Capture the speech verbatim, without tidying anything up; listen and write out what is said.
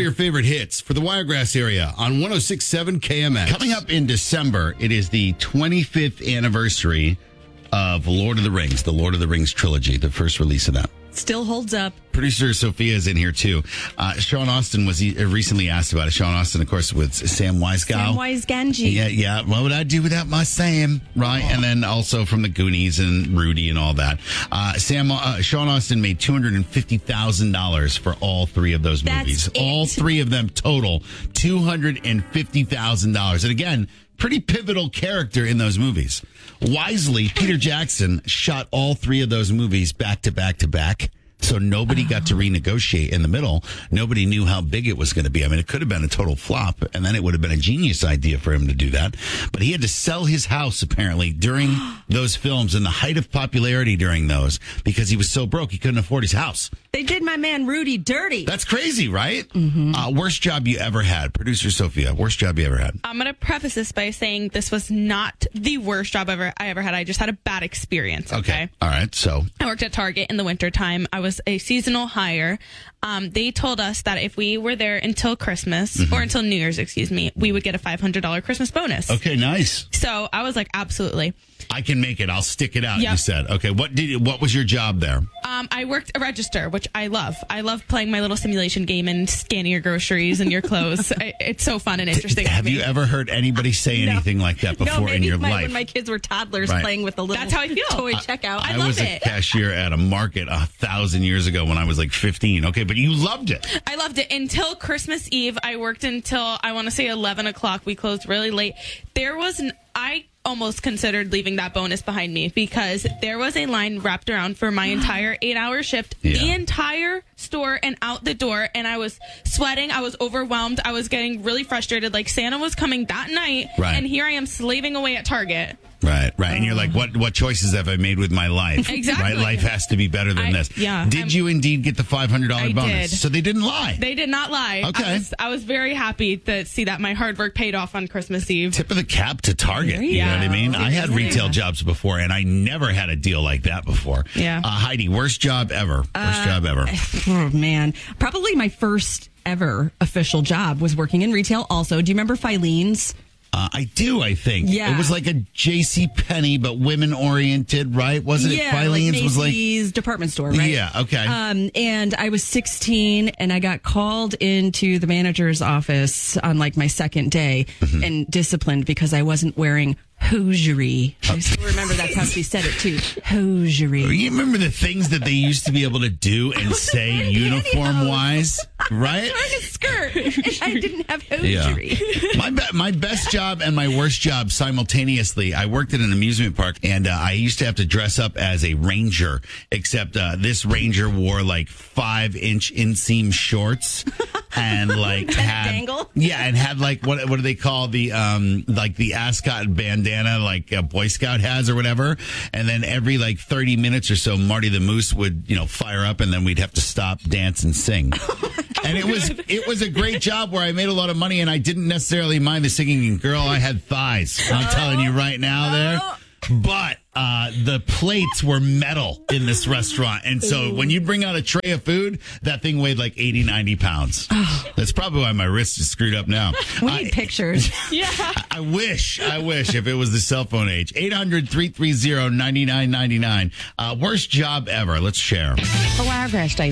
your favorite hits for the Wiregrass area on one oh six point seven K M X. Coming up in December, it is the twenty-fifth anniversary of Lord of the Rings, the Lord of the Rings trilogy, the first release of that. Still holds up. Producer Sophia is in here, too. Uh, Sean Austin was recently asked about it. Sean Austin, of course, with Sam Weisgau. Samwise Gamgee. Yeah, yeah. What would I do without my Sam? Right? Oh. And then also from the Goonies and Rudy and all that. Uh, Sam, uh, Sean Austin made two hundred fifty thousand dollars for all three of those That's movies. it. All three of them total, two hundred fifty thousand dollars. And again, pretty pivotal character in those movies. Wisely, Peter Jackson shot all three of those movies back to back to back. So nobody got to renegotiate in the middle. Nobody knew how big it was going to be. I mean, it could have been a total flop, and then it would have been a genius idea for him to do that. But he had to sell his house, apparently, during those films and the height of popularity during those because he was so broke he couldn't afford his house. They did my man Rudy dirty. That's crazy, right? Mm-hmm. Uh, worst job you ever had. Producer Sophia, worst job you ever had. I'm going to preface this by saying this was not the worst job ever I ever had. I just had a bad experience. Okay. okay. All right. So I worked at Target in the wintertime. I was a seasonal hire. Um, they told us that if we were there until Christmas mm-hmm. or until New Year's, excuse me, we would get a five hundred dollars Christmas bonus. Okay, nice. So I was like, absolutely. I can make it. I'll stick it out. Yep. You said. Okay. What did? You, what was your job there? Um, I worked a register, which I love. I love playing my little simulation game and scanning your groceries and your clothes. I, it's so fun and interesting. Have to me. you ever heard anybody say no. anything like that before no, in your my, life? When my kids were toddlers right. playing with the little That's how I feel. toy checkout. I, I love was a it. cashier at a market a thousand years ago when I was like fifteen. Okay, but you loved it. I loved it until Christmas Eve. I worked until I want to say eleven o'clock. We closed really late. There was an I. almost considered leaving that bonus behind me because there was a line wrapped around for my entire eight hour shift, yeah. the entire store and out the door. And I was sweating. I was overwhelmed. I was getting really frustrated. Like Santa was coming that night. Right. And here I am slaving away at Target. Right, right. And you're like, what what choices have I made with my life? Exactly. Right? Life has to be better than I, this. Yeah. Did I'm, you indeed get the five hundred dollars I bonus? did. So they didn't lie. They did not lie. Okay. I was, I was very happy to see that my hard work paid off on Christmas Eve. Tip of the cap to Target. You, you know go. what I mean? I had retail Yeah. jobs before, and I never had a deal like that before. Yeah. Uh, Heidi, worst job ever. Worst Uh, job ever. Oh, man. Probably my first ever official job was working in retail also. Do you remember Filene's? Uh, I do, I think. Yeah. It was like a J C Penney, but women oriented, right? Wasn't yeah, it? Filene's like was like. Macy's department store, right? Yeah, okay. Um, and I was sixteen and I got called into the manager's office on like my second day mm-hmm. and disciplined because I wasn't wearing hosiery. I still remember that's how she said it too. Hosiery. You remember the things that they used to be able to do and say uniform wise, right? I was wearing a skirt and I didn't have hosiery. Yeah. My be- my best job and my worst job simultaneously. I worked at an amusement park and uh, I used to have to dress up as a ranger, except uh, this ranger wore like five inch inseam shorts and like had dangle? Yeah, and had like what what do they call the um like the ascot bandana like a Boy Scout has or whatever, and then every like thirty minutes or so Marty the Moose would, you know, fire up and then we'd have to stop, dance and sing. And it was it was a great job where I made a lot of money and I didn't necessarily mind the singing, and girl, I had thighs. I'm telling you right now there. But uh, the plates were metal in this restaurant. And so when you bring out a tray of food, that thing weighed like eighty, ninety pounds. That's probably why my wrist is screwed up now. We need I, pictures. Yeah. I, I wish, I wish if it was the cell phone age. eight hundred, three three zero, nine nine nine nine. Uh, worst job ever. Let's share. For Wiregrass Day.